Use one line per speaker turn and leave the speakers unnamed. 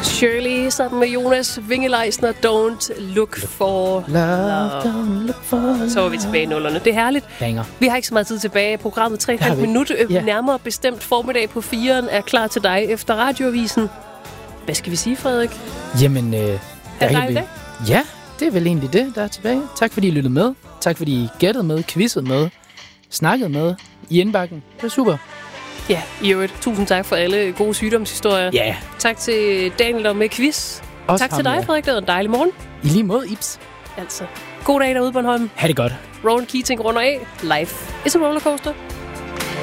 Shirley sammen med Jonas Winge-Leisner, Don't Look For Love. Så var vi tilbage i nullerne. Det er herligt.
Banger.
Vi har ikke så meget tid tilbage. Programmet 3,5 minutter. Nærmere bestemt formiddag på 4'eren er klar til dig efter radioavisen. Hvad skal vi sige, Frederik?
Jamen,
er det dejligt dag?
Ja, det er vel egentlig det, der er tilbage. Tak fordi I lyttede med. Tak fordi I gættede med, quizzede med, snakkede med i indbakken. Det er super.
Ja, i øvrigt. Tusind tak for alle gode sygdomshistorier.
Ja. Yeah.
Tak til Daniel og med quiz.
Også
tak til dig, Frederik. Det var en dejlig morgen.
I lige måde, Ibs.
Altså, god dag derude, Bornholm.
Ha' det godt.
Rowan Keating runder af. Life is a rollercoaster.